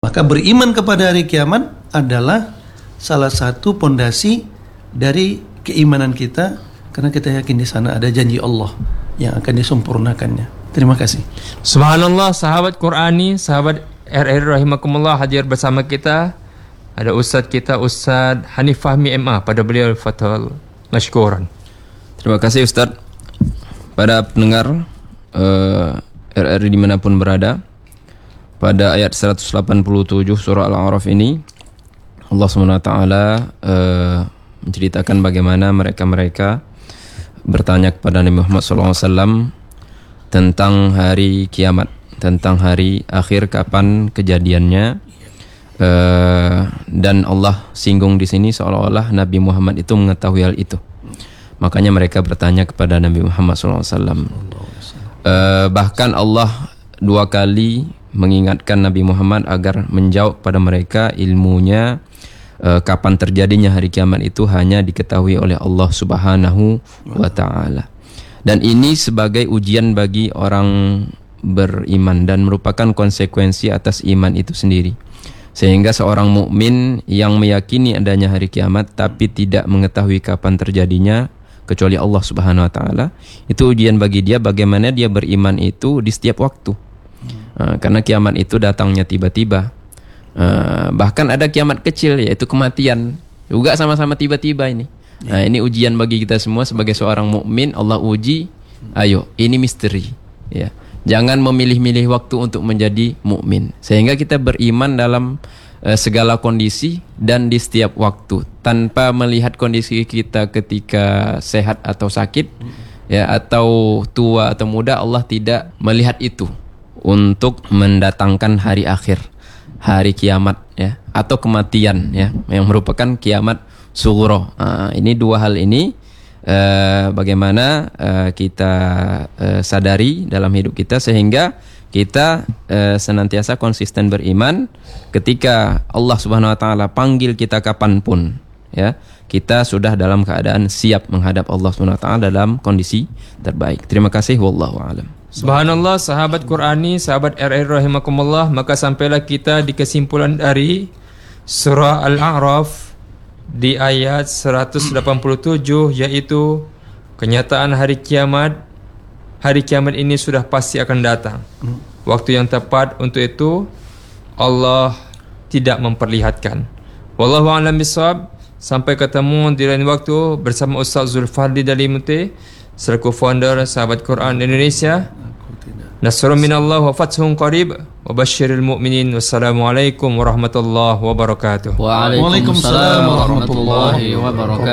Maka beriman kepada hari kiamat adalah salah satu pondasi dari keimanan kita, karena kita yakin di sana ada janji Allah yang akan disempurnakannya. Terima kasih. Subhanallah, sahabat Qurani, sahabat RRI rahimakumullah, hadir bersama kita ada Ustaz kita, Ustaz Hanif Fahmi MA. Pada beliau fathul masykuran. Terima kasih Ustaz. Pada pendengar RRI dimanapun berada, pada ayat 187 surah Al-A'raf ini Allah SWT menceritakan bagaimana mereka bertanya kepada Nabi Muhammad SAW tentang hari kiamat, tentang hari akhir, kapan kejadiannya, dan Allah singgung di sini seolah-olah Nabi Muhammad itu mengetahui hal itu. Makanya mereka bertanya kepada Nabi Muhammad SAW. Bahkan Allah 2 kali mengingatkan Nabi Muhammad agar menjawab kepada mereka, ilmunya kapan terjadinya hari kiamat itu hanya diketahui oleh Allah Subhanahu wa Ta'ala. Dan ini sebagai ujian bagi orang beriman dan merupakan konsekuensi atas iman itu sendiri. Sehingga seorang mukmin yang meyakini adanya hari kiamat tapi tidak mengetahui kapan terjadinya kecuali Allah Subhanahu wa Ta'ala, itu ujian bagi dia bagaimana dia beriman itu di setiap waktu. Karena kiamat itu datangnya tiba-tiba. Bahkan ada kiamat kecil, yaitu kematian, juga sama-sama tiba-tiba ini. Nah, ini ujian bagi kita semua sebagai seorang mukmin. Allah uji, ayo, ini misteri, ya. Jangan memilih-milih waktu untuk menjadi mukmin, sehingga kita beriman dalam segala kondisi dan di setiap waktu, tanpa melihat kondisi kita ketika sehat atau sakit, ya, atau tua atau muda. Allah tidak melihat itu untuk mendatangkan hari akhir, hari kiamat, ya, atau kematian, ya, yang merupakan kiamat sughra. Ini 2 hal ini bagaimana kita sadari dalam hidup kita sehingga kita senantiasa konsisten beriman. Ketika Allah Subhanahu wa Ta'ala panggil kita kapanpun, ya, kita sudah dalam keadaan siap menghadap Allah Subhanahu wa Ta'ala dalam kondisi terbaik. Terima kasih, wallahu a'lam. Subhanallah, sahabat Qurani, sahabat RRI rahimakumullah, maka sampailah kita di kesimpulan dari surah Al-A'raf di ayat 187, yaitu kenyataan hari kiamat. Hari kiamat ini sudah pasti akan datang. Waktu yang tepat untuk itu Allah tidak memperlihatkan. Wallahu a'lam bishawab. Sampai ketemu di lain waktu bersama Ustaz Zulfadli Dalimute selaku founder Sahabat Quran Indonesia. Nasrun minallah wa fathun qarib wa basyiril mu'minin. Wassalamualaikum warahmatullahi wabarakatuh. Waalaikumsalam warahmatullahi wabarakatuh.